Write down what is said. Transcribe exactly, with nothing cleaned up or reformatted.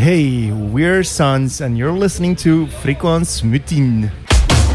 Hey, we're Sons and you're listening to Frequence Mutine.